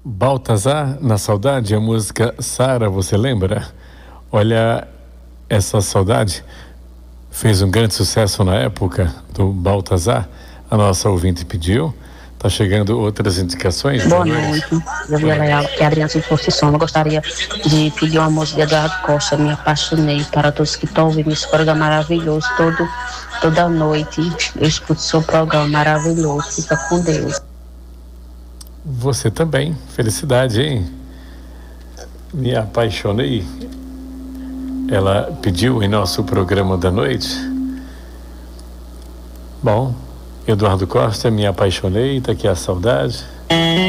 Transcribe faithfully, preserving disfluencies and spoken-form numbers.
Baltazar, na saudade, a música Sara, você lembra? Olha, essa saudade fez um grande sucesso na época do Baltazar. A nossa ouvinte pediu. Tá chegando outras indicações. Boa noite, eu vi ela que é Adriana de Construção. Eu gostaria de pedir uma música de Eduardo Costa, Me Apaixonei, para todos que estão ouvindo esse programa maravilhoso. Todo, toda noite eu escuto seu programa maravilhoso. Fica com Deus. Você também, felicidade, hein? Me Apaixonei. Ela pediu em nosso programa da noite. Bom, Eduardo Costa, Me Apaixonei, tá aqui a saudade.